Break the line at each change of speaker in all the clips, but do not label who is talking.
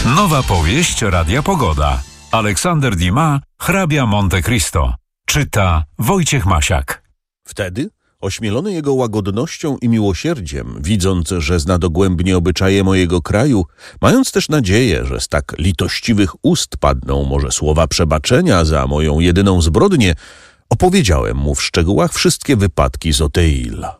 Nowa powieść Radia Pogoda. Aleksander Dumas, Hrabia Monte Cristo. Czyta Wojciech Masiak.
Wtedy, ośmielony jego łagodnością i miłosierdziem, widząc, że zna dogłębnie obyczaje mojego kraju, mając też nadzieję, że z tak litościwych ust padną może słowa przebaczenia za moją jedyną zbrodnię, opowiedziałem mu w szczegółach wszystkie wypadki z Oteila.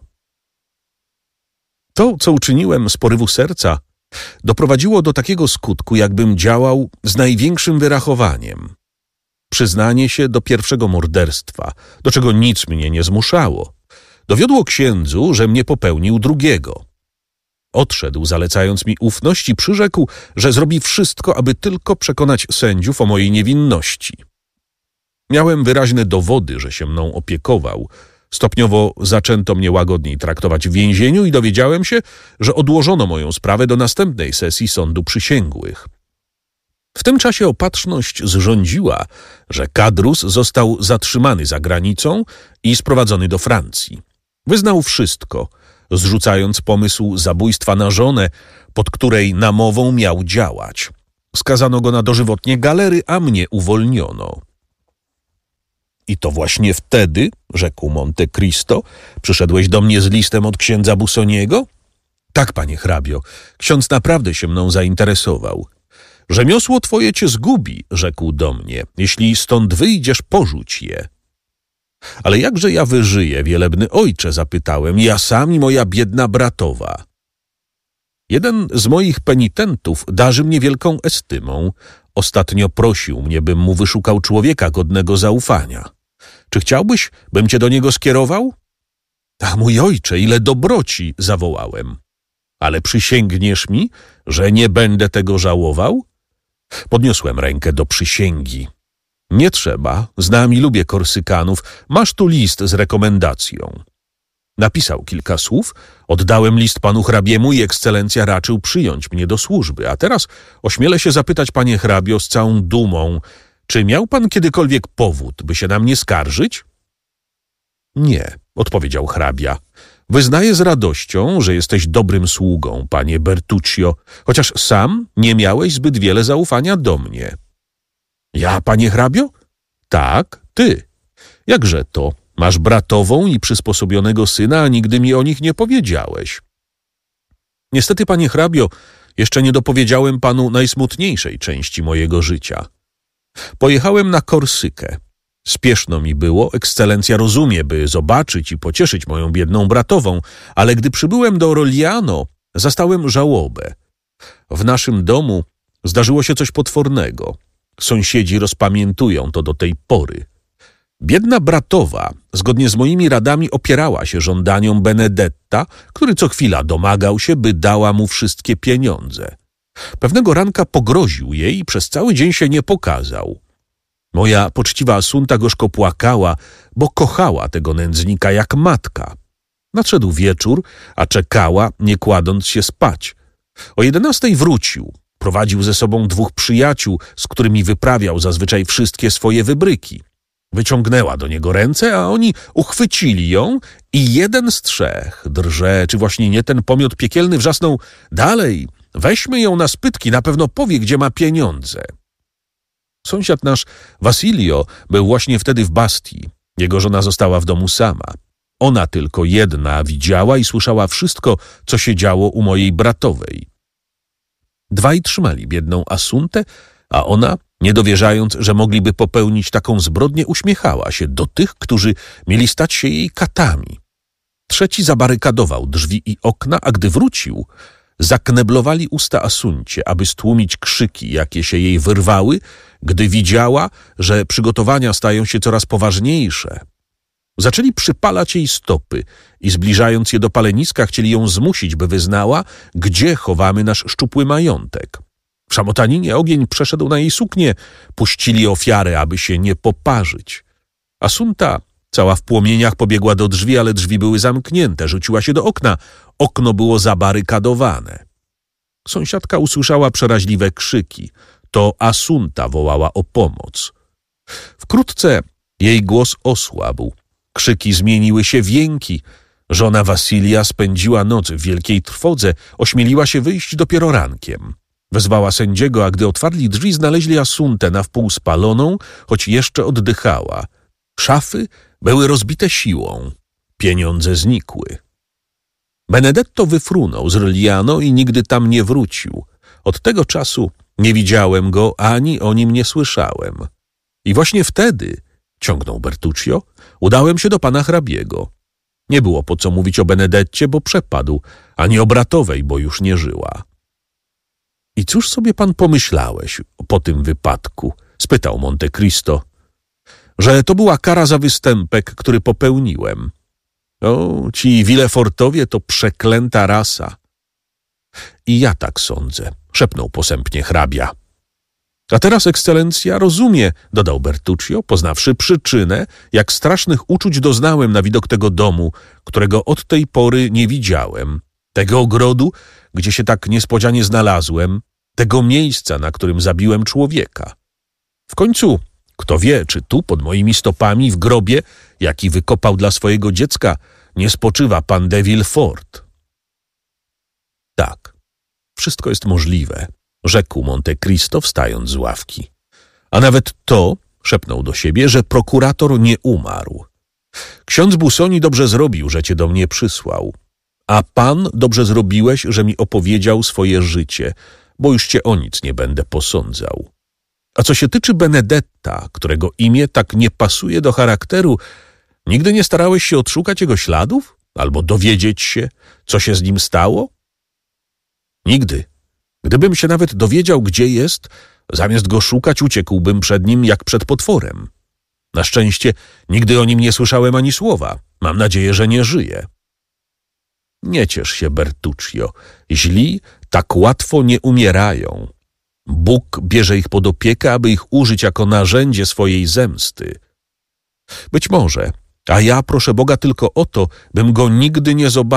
To, co uczyniłem z porywu serca, doprowadziło do takiego skutku, jakbym działał z największym wyrachowaniem. Przyznanie się do pierwszego morderstwa, do czego nic mnie nie zmuszało, dowiodło księdzu, że mnie popełnił drugiego. Odszedł, zalecając mi ufność, i przyrzekł, że zrobi wszystko, aby tylko przekonać sędziów o mojej niewinności. Miałem wyraźne dowody, że się mną opiekował. Stopniowo zaczęto mnie łagodniej traktować w więzieniu i dowiedziałem się, że odłożono moją sprawę do następnej sesji sądu przysięgłych. W tym czasie opatrzność zrządziła, że Kadrus został zatrzymany za granicą i sprowadzony do Francji. Wyznał wszystko, zrzucając pomysł zabójstwa na żonę, pod której namową miał działać. Skazano go na dożywotnie galery, a mnie uwolniono. I to właśnie wtedy, rzekł Monte Cristo, przyszedłeś do mnie z listem od księdza Busoniego? Tak, panie hrabio, ksiądz naprawdę się mną zainteresował. Rzemiosło twoje cię zgubi, rzekł do mnie. Jeśli stąd wyjdziesz, porzuć je. Ale jakże ja wyżyję, wielebny ojcze, zapytałem, ja sam i moja biedna bratowa. Jeden z moich penitentów darzy mnie wielką estymą. Ostatnio prosił mnie, bym mu wyszukał człowieka godnego zaufania. Czy chciałbyś, bym cię do niego skierował? Ach, mój ojcze, ile dobroci, zawołałem. Ale przysięgniesz mi, że nie będę tego żałował? Podniosłem rękę do przysięgi. Nie trzeba, znam i lubię Korsykanów, masz tu list z rekomendacją. Napisał kilka słów, oddałem list panu hrabiemu i ekscelencja raczył przyjąć mnie do służby. A teraz ośmielę się zapytać, panie hrabio, z całą dumą, czy miał pan kiedykolwiek powód, by się na mnie skarżyć? Nie, odpowiedział hrabia. Wyznaję z radością, że jesteś dobrym sługą, panie Bertuccio, chociaż sam nie miałeś zbyt wiele zaufania do mnie. Ja, panie hrabio? Tak, ty. Jakże to? Masz bratową i przysposobionego syna, a nigdy mi o nich nie powiedziałeś. Niestety, panie hrabio, jeszcze nie dopowiedziałem panu najsmutniejszej części mojego życia. Pojechałem na Korsykę. Spieszno mi było, ekscelencja rozumie, by zobaczyć i pocieszyć moją biedną bratową, ale gdy przybyłem do Rogliano, zastałem żałobę. W naszym domu zdarzyło się coś potwornego. Sąsiedzi rozpamiętują to do tej pory. Biedna bratowa, zgodnie z moimi radami, opierała się żądaniom Benedetta, który co chwila domagał się, by dała mu wszystkie pieniądze. Pewnego ranka pogroził jej i przez cały dzień się nie pokazał. Moja poczciwa Asunta gorzko płakała, bo kochała tego nędznika jak matka. Nadszedł wieczór, a czekała, nie kładąc się spać. O 11:00 wrócił. Prowadził ze sobą 2 przyjaciół, z którymi wyprawiał zazwyczaj wszystkie swoje wybryki. Wyciągnęła do niego ręce, a oni uchwycili ją i jeden z 3, drże, czy właśnie nie ten pomiot piekielny, wrzasnął: dalej, weźmy ją na spytki, na pewno powie, gdzie ma pieniądze. Sąsiad nasz, Wasilio, był właśnie wtedy w Bastii. Jego żona została w domu sama. Ona tylko jedna widziała i słyszała wszystko, co się działo u mojej bratowej. 2 trzymali biedną Asuntę, a ona, nie dowierzając, że mogliby popełnić taką zbrodnię, uśmiechała się do tych, którzy mieli stać się jej katami. 3 zabarykadował drzwi i okna, a gdy wrócił, zakneblowali usta Asuncie, aby stłumić krzyki, jakie się jej wyrwały, gdy widziała, że przygotowania stają się coraz poważniejsze. Zaczęli przypalać jej stopy i zbliżając je do paleniska, chcieli ją zmusić, by wyznała, gdzie chowamy nasz szczupły majątek. W szamotaninie ogień przeszedł na jej suknię, puścili ofiarę, aby się nie poparzyć. Asunta, cała w płomieniach, pobiegła do drzwi, ale drzwi były zamknięte, rzuciła się do okna. Okno było zabarykadowane. Sąsiadka usłyszała przeraźliwe krzyki. To Asunta wołała o pomoc. Wkrótce jej głos osłabł. Krzyki zmieniły się w jęki. Żona Wasilia spędziła noc w wielkiej trwodze, ośmieliła się wyjść dopiero rankiem. Wezwała sędziego, a gdy otwarli drzwi, znaleźli Assuntę na wpół spaloną, choć jeszcze oddychała. Szafy były rozbite siłą. Pieniądze znikły. Benedetto wyfrunął z Rigliano i nigdy tam nie wrócił. Od tego czasu nie widziałem go, ani o nim nie słyszałem. I właśnie wtedy, ciągnął Bertuccio, udałem się do pana hrabiego. Nie było po co mówić o Benedetcie, bo przepadł, ani o bratowej, bo już nie żyła. I cóż sobie pan pomyślałeś po tym wypadku? Spytał Monte Cristo. Że to była kara za występek, który popełniłem. O, ci Villefortowie to przeklęta rasa. I ja tak sądzę, szepnął posępnie hrabia. A teraz ekscelencja rozumie, dodał Bertuccio, poznawszy przyczynę, jak strasznych uczuć doznałem na widok tego domu, którego od tej pory nie widziałem, tego ogrodu, gdzie się tak niespodzianie znalazłem, tego miejsca, na którym zabiłem człowieka. W końcu, kto wie, czy tu pod moimi stopami w grobie, jaki wykopał dla swojego dziecka, nie spoczywa pan de Villefort. Tak, wszystko jest możliwe, rzekł Monte Cristo, wstając z ławki. A nawet to, szepnął do siebie, że prokurator nie umarł. Ksiądz Busoni dobrze zrobił, że cię do mnie przysłał. A pan dobrze zrobiłeś, że mi opowiedział swoje życie, bo już cię o nic nie będę posądzał. A co się tyczy Benedetta, którego imię tak nie pasuje do charakteru, nigdy nie starałeś się odszukać jego śladów? Albo dowiedzieć się, co się z nim stało? Nigdy. Gdybym się nawet dowiedział, gdzie jest, zamiast go szukać, uciekłbym przed nim jak przed potworem. Na szczęście nigdy o nim nie słyszałem ani słowa. Mam nadzieję, że nie żyje. Nie ciesz się, Bertuccio. Źli tak łatwo nie umierają. Bóg bierze ich pod opiekę, aby ich użyć jako narzędzie swojej zemsty. Być może, a ja proszę Boga tylko o to, bym go nigdy nie zobaczył.